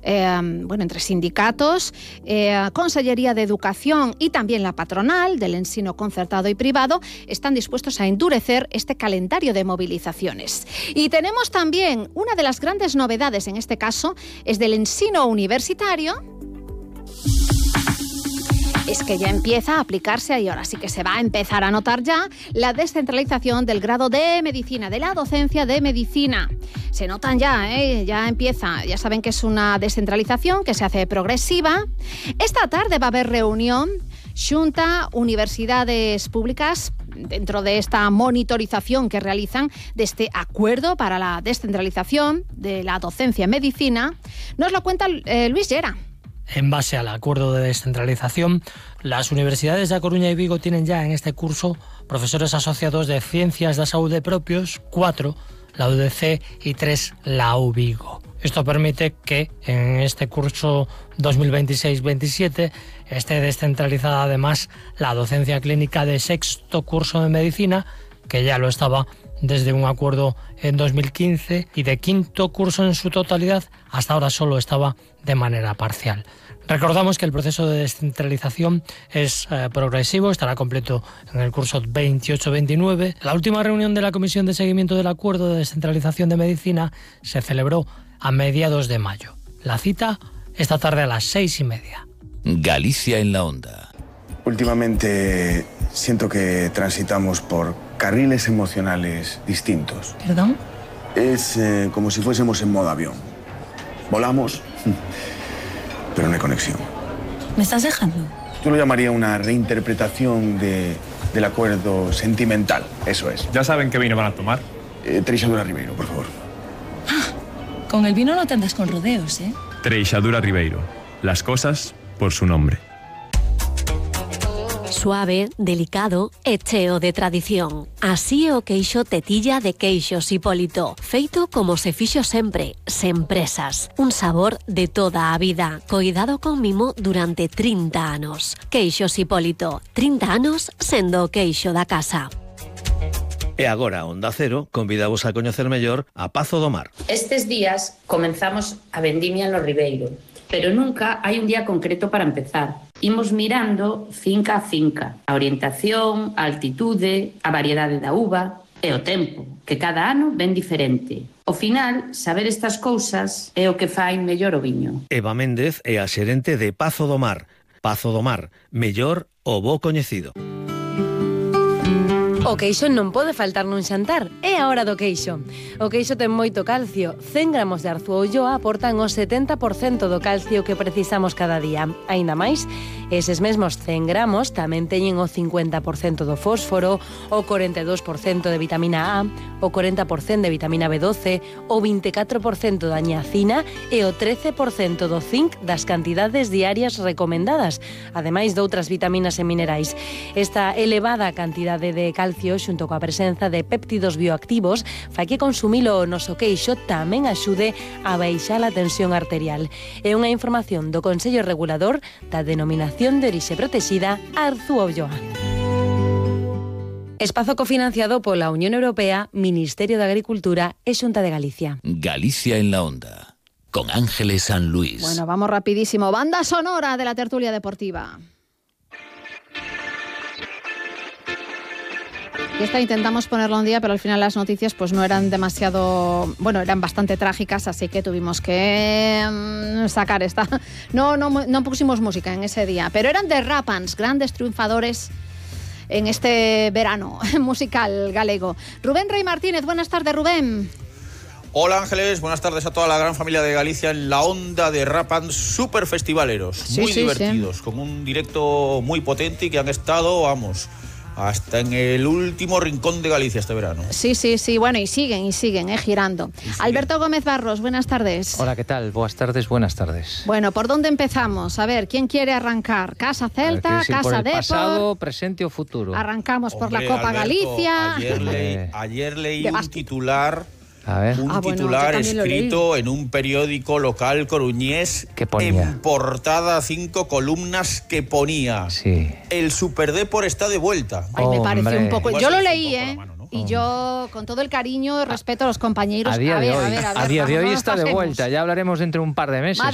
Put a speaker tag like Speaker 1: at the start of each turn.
Speaker 1: entre sindicatos, Consellería de Educación y también la patronal del ensino concertado y privado están dispuestos a endurecer este calendario de movilizaciones. Y tenemos también una de las grandes novedades, en este caso, es del ensino universitario. Es que ya empieza a aplicarse, y ahora sí que se va a empezar a notar ya, la descentralización del grado de medicina, de la docencia de medicina. Se notan ya, ya empieza. Ya saben que es una descentralización que se hace progresiva. Esta tarde va a haber reunión Xunta, universidades públicas, dentro de esta monitorización que realizan de este acuerdo para la descentralización de la docencia en medicina. Nos lo cuenta Luis Llera.
Speaker 2: En base al acuerdo de descentralización, las universidades de A Coruña y Vigo tienen ya en este curso profesores asociados de Ciencias da Saúde propios, 4, la UDC y 3, la U Vigo. Esto permite que en este curso 2026-27 esté descentralizada además la docencia clínica de sexto curso de medicina, que ya lo estaba desde un acuerdo en 2015, y de quinto curso en su totalidad hasta ahora solo estaba de manera parcial. Recordamos que el proceso de descentralización es progresivo, estará completo en el curso 28-29. La última reunión de la Comisión de Seguimiento del Acuerdo de Descentralización de Medicina se celebró a mediados de mayo. La cita esta tarde a las 6:30.
Speaker 3: Galicia en la Onda.
Speaker 4: Últimamente siento que transitamos por carriles emocionales distintos.
Speaker 5: ¿Perdón?
Speaker 4: Es como si fuésemos en modo avión. Volamos, pero no hay conexión.
Speaker 5: ¿Me estás dejando?
Speaker 4: Yo lo llamaría una reinterpretación del acuerdo sentimental, eso es.
Speaker 6: ¿Ya saben qué vino van a tomar?
Speaker 4: Treixadura Ribeiro, por favor.
Speaker 5: Con el vino no te andas con rodeos, ¿eh?
Speaker 6: Treixadura Ribeiro. Las cosas por su nombre.
Speaker 7: Suave, delicado e cheo de tradición. Así é o queixo Tetilla de Queixos Hipólito, feito como se fixo sempre, sen presas. Un sabor de toda a vida, coidado con mimo durante 30 anos. Queixos Hipólito, 30 anos sendo o queixo da casa.
Speaker 8: E agora, Onda Cero, convidamos a coñecer mellor a Pazo do Mar.
Speaker 9: Estes días comenzamos a vendimia no Ribeiro, pero nunca hai un día concreto para empezar. Imos mirando finca a finca, a orientación, a altitude, a variedade da uva e o tempo, que cada ano ven diferente. Ao final, saber estas cousas é o que fai mellor o viño.
Speaker 8: Eva Méndez é a xerente de Pazo do Mar. Pazo do Mar, mellor o bo coñecido.
Speaker 10: O queixo non pode faltar nun xantar, é a hora do queixo. O queixo ten moito calcio, 100 gramos de arzuo ulloa aportan o 70% do calcio que precisamos cada día. Aínda máis, eses mesmos 100 gramos tamén teñen o 50% do fósforo, o 42% de vitamina A, o 40% de vitamina B12, o 24% da niacina e o 13% do zinc das cantidades diarias recomendadas, ademais de outras vitaminas e minerais. Esta elevada cantidade de calcio xunto coa presenza de péptidos bioactivos fai que consumilo o noso queixo tamén axude a baixar a tensión arterial. É unha información do Consello Regulador da Denominación de Orixe Protexida Arzuo Ulloa. Espazo cofinanciado pola Unión Europea, Ministerio de Agricultura e Xunta de Galicia.
Speaker 3: Galicia en la Onda, con Ángeles San Luis.
Speaker 1: Bueno, vamos rapidísimo. Banda sonora de la tertulia deportiva. Y esta intentamos ponerlo un día, pero al final las noticias pues no eran demasiado... Bueno, eran bastante trágicas, así que tuvimos que sacar esta. No pusimos música en ese día, pero eran The Rapans, grandes triunfadores en este verano musical galego. Rubén Rey Martínez, buenas tardes, Rubén.
Speaker 11: Hola Ángeles, buenas tardes a toda la gran familia de Galicia en la Onda de Rapans, super festivaleros, muy divertidos, con un directo muy potente y que han estado, vamos... hasta en el último rincón de Galicia este verano. Sí, bueno, y siguen, girando. Alberto Gómez Barros, buenas tardes.
Speaker 12: Hola, ¿qué tal? Buenas tardes.
Speaker 1: Bueno, ¿por dónde empezamos? A ver, ¿quién quiere arrancar? ¿Casa Celta, Casa Depor?
Speaker 12: ¿Pasado, presente o futuro?
Speaker 1: Arrancamos por la Copa
Speaker 11: Alberto,
Speaker 1: Galicia.
Speaker 11: Ayer leí un titular...
Speaker 12: A ver.
Speaker 11: Un titular escrito en un periódico local coruñés, en portada 5 columnas, que ponía: el Superdepor está de vuelta.
Speaker 1: Ay, me pareció un poco... Yo lo leí, y yo, con todo el cariño y respeto a los compañeros...
Speaker 12: A día de hoy está de vuelta, ya hablaremos dentro de un par de meses.